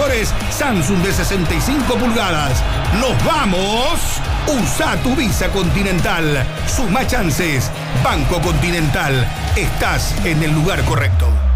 televisores Samsung de 65 pulgadas. ¡Nos vamos! Usa tu Visa Continental. Suma chances. Banco Continental. Estás en el lugar correcto.